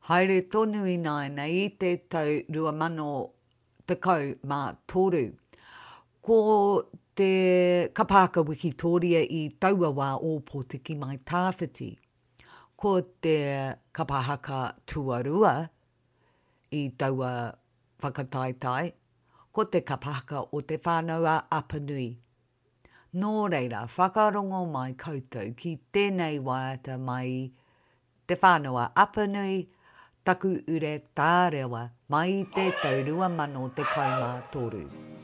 Haere tonu I nai I te tau 2013. Ko te kapaka wikitoria I taua wā ōpōtiki mai tāwhiti. Ko te kapahaka tuarua I taua whakataetai. Ko te kapahaka o te whānau a Apanui. Nō reira, whakarongo mai koutou ki tēnei waiata mai te whānau a Apanui, taku ure tārewa mai I te tau 2013.